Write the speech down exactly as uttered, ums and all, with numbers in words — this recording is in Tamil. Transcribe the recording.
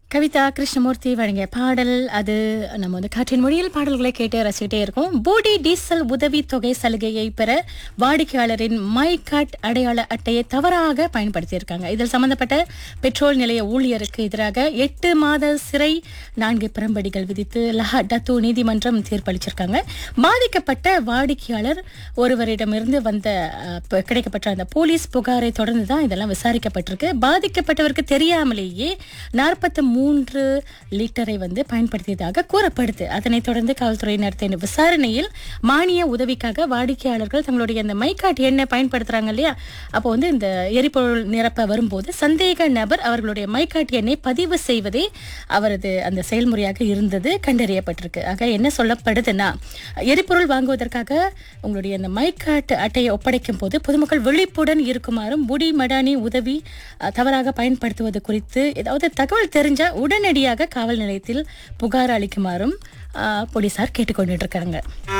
கவிதா கிருஷ்ணமூர்த்தி வழங்கிய பாடல் அது. நம்ம வந்து காற்றின் மொழியில் பாடல்களை கேட்டு ரசிக்கிட்டே இருக்கோம். போடி டீசல் உதவி தொகை சலுகையை பெற வாடிக்கையாளரின் மை கார்ட் அடையாள அட்டையை தவறாக பயன்படுத்தியிருக்காங்க. இதில் சம்பந்தப்பட்ட பெட்ரோல் நிலைய ஊழியருக்கு எதிராக எட்டு மாத சிறை, நான்கு பிரம்படிகள் விதித்து லஹா டத்து நீதிமன்றம் தீர்ப்பளிச்சிருக்காங்க. பாதிக்கப்பட்ட வாடிக்கையாளர் ஒருவரிடமிருந்து வந்த அஹ், ப- கிடைக்கப்பட்ட அந்த போலீஸ் புகாரை தொடர்ந்து தான் இதெல்லாம் விசாரிக்கப்பட்டிருக்கு. பாதிக்கப்பட்டவருக்கு தெரியாமலேயே நாற்பத்தி மூன்று லிட்டரை வந்து பயன்படுத்தியதாக கூறப்படுது. அதனைத் தொடர்ந்து காவல்துறை நடத்திய விசாரணையில் மானிய உதவிக்காக வாடிக்கையாளர்கள் தங்களுடைய அந்த மைகாட் எண்ணை பயன்படுத்துறாங்க இல்லையா, அப்போ வந்து இந்த எரிபொருள் நிரப்ப வரும்போது சந்தேக நபர் அவர்களுடைய மைகாட் எண்ணை பதிவு செய்வதே அவரது அந்த செயல்முறையாக இருந்தது கண்டறியப்பட்டிருக்கு. ஆக என்ன சொல்லப்படுதுன்னா, எரிபொருள் வாங்குவதற்காக உங்களுடைய அந்த மைகாட் அட்டையை ஒப்படைக்கும் போது பொதுமக்கள் விழிப்புடன் இருக்குமாறும், புடி மடானி உதவி அஹ், தவறாக பயன்படுத்துவது குறித்து ஏதாவது தகவல் தெரிஞ்சா உடனடியாக காவல் நிலையத்தில் புகார் அளிக்குமாறும் அஹ், போலீசார் கேட்டுக்கொண்டு இருக்காங்க.